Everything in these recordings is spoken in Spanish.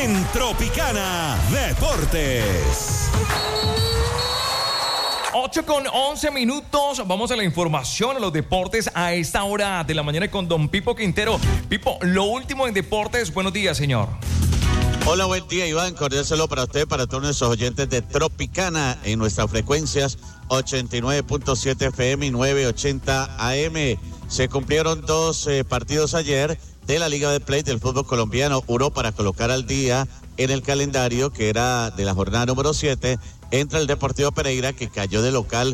en Tropicana Deportes. 8:11. Vamos a la información, a los deportes a esta hora de la mañana con don Pipo Quintero. Pipo, lo último en deportes. Buenos días, señor. Hola, buen día, Iván. Cordial saludo para usted, para todos nuestros oyentes de Tropicana en nuestras frecuencias 89.7 FM y 980 AM. Se cumplieron dos partidos ayer de la Liga de Play del fútbol colombiano. Uno para colocar al día en el calendario, que era de la jornada número 7, entre el Deportivo Pereira, que cayó de local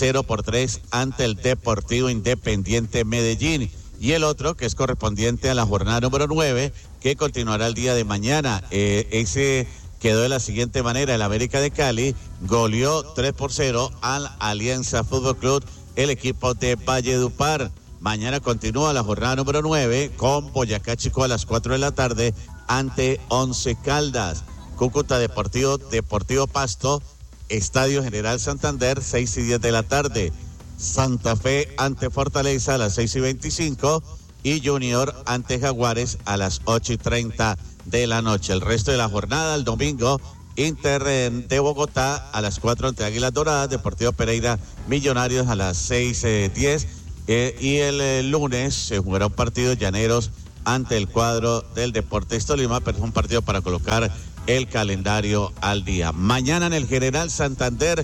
0-3 ante el Deportivo Independiente Medellín. Y el otro, que es correspondiente a la jornada número 9, que continuará el día de mañana. Ese quedó de la siguiente manera: el América de Cali goleó 3-0 al Alianza Fútbol Club, el equipo de Valledupar. Mañana continúa la jornada número 9 con Boyacá Chico a las 4 de la tarde ante Once Caldas. Cúcuta Deportivo Pasto, Estadio General Santander, 6:10 de la tarde. Santa Fe ante Fortaleza a las 6:25 y Junior ante Jaguares a las 8:30 de la noche. El resto de la jornada, el domingo, Inter de Bogotá a las 4 ante Águilas Doradas, Deportivo Pereira Millonarios a las 6:10 y el lunes se jugará un partido Llaneros ante el cuadro del Deportes Tolima, pero es un partido para colocar el calendario al día. Mañana en el General Santander,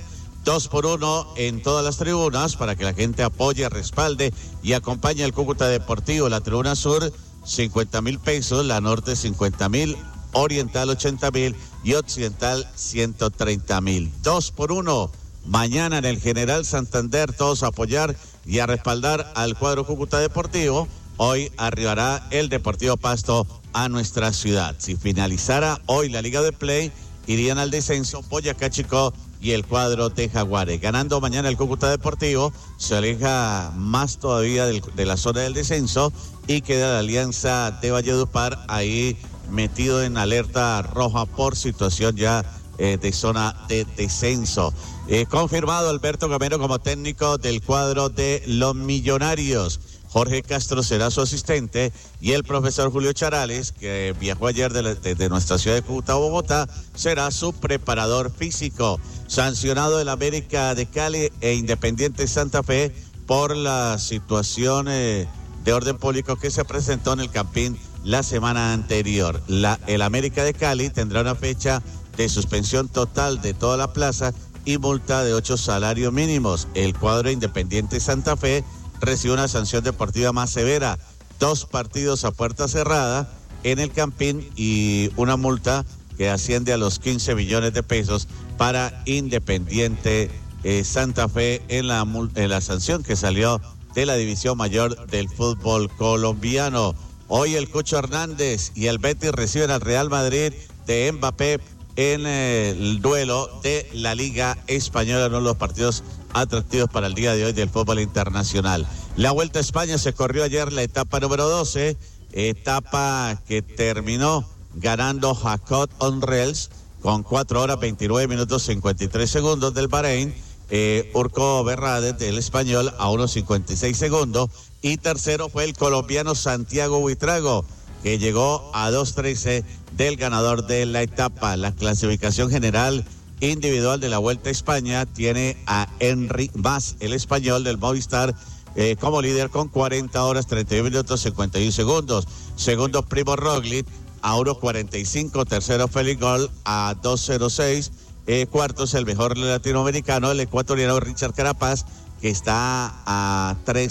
2-1 en todas las tribunas para que la gente apoye, respalde y acompañe al Cúcuta Deportivo. La tribuna sur, 50,000 pesos, la norte 50,000, oriental 80,000 y occidental 130,000. 2-1 mañana en el General Santander, todos a apoyar y a respaldar al cuadro Cúcuta Deportivo. Hoy arribará el Deportivo Pasto a nuestra ciudad. Si finalizara hoy la Liga de Play, irían al descenso Boyacá Chico y el cuadro de Jaguares. Ganando mañana el Cúcuta Deportivo, se aleja más todavía de la zona del descenso y queda la Alianza de Valledupar ahí metido en alerta roja por situación ya de zona de descenso. Confirmado Alberto Gamero como técnico del cuadro de los Millonarios. Jorge Castro será su asistente y el profesor Julio Charales, que viajó ayer desde nuestra ciudad de Cúcuta a Bogotá, será su preparador físico. Sancionado el América de Cali e Independiente Santa Fe por la situación de orden público que se presentó en el Campín la semana anterior. El América de Cali tendrá una fecha de suspensión total de toda la plaza y multa de 8 salarios mínimos. El cuadro Independiente Santa Fe recibe una sanción deportiva más severa, 2 partidos a puerta cerrada en el Campín y una multa que asciende a los 15 millones de pesos para Independiente Santa Fe en la sanción que salió de la división mayor del fútbol colombiano. Hoy el Cucho Hernández y el Betis reciben al Real Madrid de Mbappé en el duelo de la Liga Española, uno de los partidos atractivos para el día de hoy del fútbol internacional. La Vuelta a España se corrió ayer la etapa número 12, etapa que terminó ganando Jacot on Rails con 4 horas 29 minutos 53 segundos del Bahrein, Urco Berrades del Español a 1:56 segundos y tercero fue el colombiano Santiago Buitrago, que llegó a 2:13 del ganador de la etapa. La clasificación general individual de la Vuelta a España tiene a Henry Mas, el español del Movistar, como líder con 40 horas 31 minutos 51 segundos. Segundo Primo Roglic a 1:45, tercero Félix Gol a 2:06, cuarto es el mejor latinoamericano, el ecuatoriano Richard Carapaz, que está a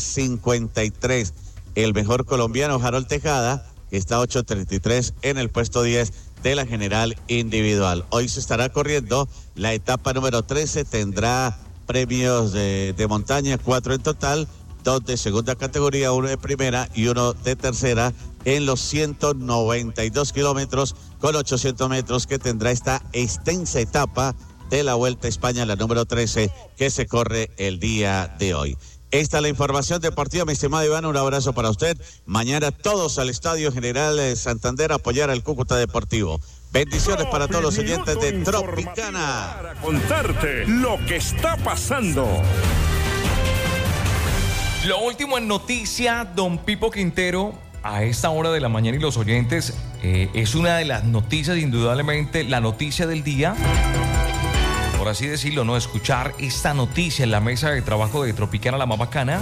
3:53. El mejor colombiano Harold Tejada, que está a 8:33 en el puesto 10 de la general individual. Hoy se estará corriendo la etapa número 13, tendrá premios de montaña, 4 en total, 2 de segunda categoría, 1 de primera y 1 de tercera en los 192 kilómetros con 800 metros que tendrá esta extensa etapa de la Vuelta a España, la número 13, que se corre el día de hoy. Esta es la información deportiva, mi estimado Iván, un abrazo para usted. Mañana todos al Estadio General Santander a apoyar al Cúcuta Deportivo. Bendiciones para todos los oyentes de Tropicana. Para contarte lo que está pasando. Lo último en noticia, don Pipo Quintero. a esta hora de la mañana y los oyentes, es una de las noticias, indudablemente la noticia del día, por así decirlo, ¿no? Escuchar esta noticia en la mesa de trabajo de Tropicana, la más bacana.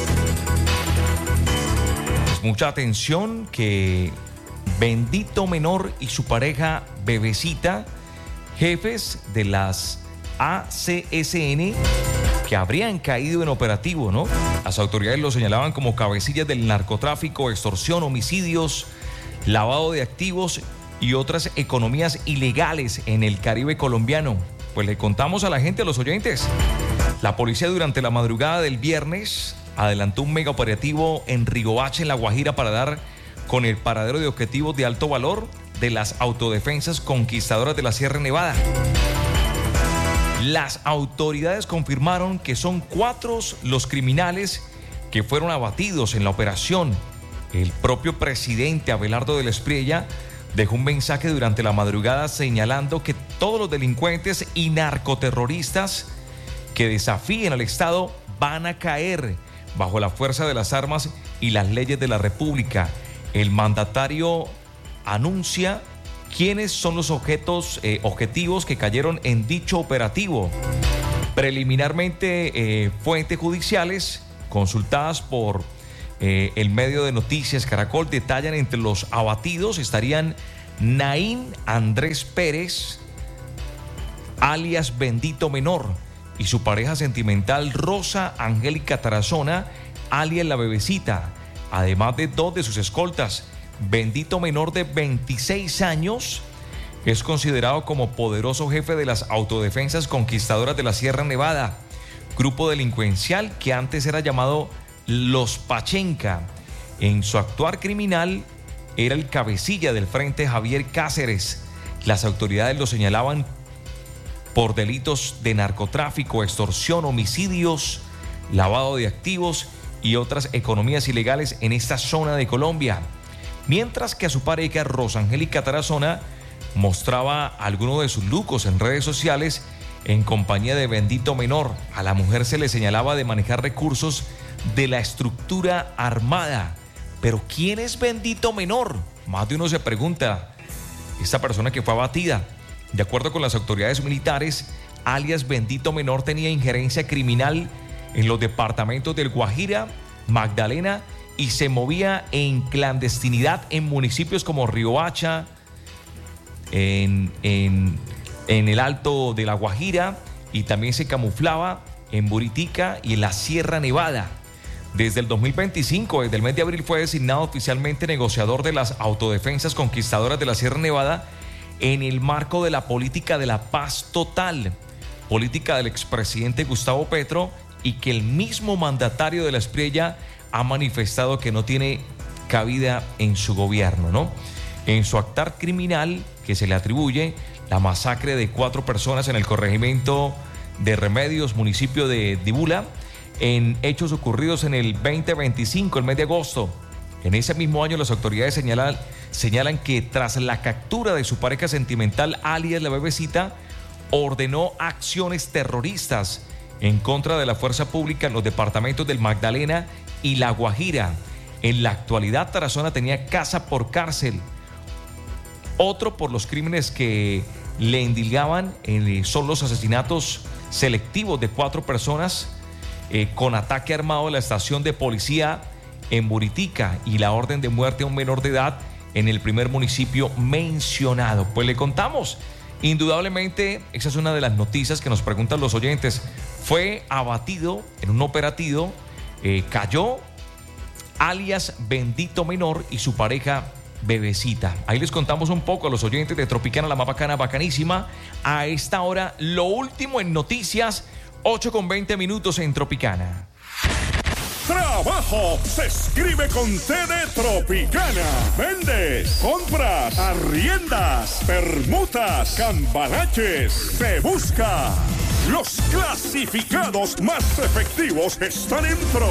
Pues mucha atención que Bendito Menor y su pareja Bebecita, jefes de las ACSN, que habrían caído en operativo, ¿no? Las autoridades lo señalaban como cabecillas del narcotráfico, extorsión, homicidios, lavado de activos y otras economías ilegales en el Caribe colombiano. Pues le contamos a la gente, a los oyentes. La policía durante la madrugada del viernes adelantó un mega operativo en Riohacha, en La Guajira, para dar con el paradero de objetivos de alto valor de las autodefensas conquistadoras de la Sierra Nevada. Las autoridades confirmaron que son 4 los criminales que fueron abatidos en la operación. El propio presidente Abelardo de la Espriella dejó un mensaje durante la madrugada señalando que todos los delincuentes y narcoterroristas que desafíen al Estado van a caer bajo la fuerza de las armas y las leyes de la República. El mandatario anuncia quiénes son los objetivos que cayeron en dicho operativo. Preliminarmente, fuentes judiciales consultadas por el medio de noticias Caracol detallan entre los abatidos estarían Naín Andrés Pérez, alias Bendito Menor, y su pareja sentimental Rosa Angélica Tarazona, alias La Bebecita, además de 2 de sus escoltas. Bendito Menor, de 26 años, es considerado como poderoso jefe de las autodefensas conquistadoras de la Sierra Nevada, grupo delincuencial que antes era llamado Los Pachenca. En su actuar criminal era el cabecilla del frente Javier Cáceres. Las autoridades lo señalaban por delitos de narcotráfico, extorsión, homicidios, lavado de activos y otras economías ilegales en esta zona de Colombia. Mientras que a su pareja Rosa Angélica Tarazona mostraba algunos de sus lujos en redes sociales en compañía de Bendito Menor. A la mujer se le señalaba de manejar recursos de la estructura armada. Pero ¿quién es Bendito Menor? Más de uno se pregunta. Esta persona que fue abatida, de acuerdo con las autoridades militares, alias Bendito Menor tenía injerencia criminal en los departamentos del Guajira, Magdalena, y se movía en clandestinidad en municipios como Riohacha, en el Alto de La Guajira, y también se camuflaba en Buritica y en la Sierra Nevada. Desde el 2025, desde el mes de abril, fue designado oficialmente negociador de las autodefensas conquistadoras de la Sierra Nevada en el marco de la política de la paz total, política del expresidente Gustavo Petro, y que el mismo mandatario de la Espriella ha manifestado que no tiene cabida en su gobierno, ¿no? En su actar criminal, que se le atribuye la masacre de 4 personas en el corregimiento de Remedios, municipio de Dibula, en hechos ocurridos en el 2025, el mes de agosto. En ese mismo año, las autoridades señalan que tras la captura de su pareja sentimental, alias La Bebecita, ordenó acciones terroristas en contra de la fuerza pública en los departamentos del Magdalena y La Guajira. En la actualidad, Tarazona tenía casa por cárcel. Otro por los crímenes que le endilgaban son los asesinatos selectivos de 4 personas con ataque armado a la estación de policía en Buritica y la orden de muerte a un menor de edad en el primer municipio mencionado. Pues le contamos, indudablemente, esa es una de las noticias que nos preguntan los oyentes. Fue abatido en un operativo, cayó alias Bendito Menor y su pareja Bebecita. Ahí les contamos un poco a los oyentes de Tropicana, la más bacana, bacanísima. A esta hora, lo último en noticias, 8:20 en Tropicana. Trabajo se escribe con T de Tropicana. Vendes, compras, arriendas, permutas, cambalaches. Te busca. Los clasificados más efectivos están en Tropicana.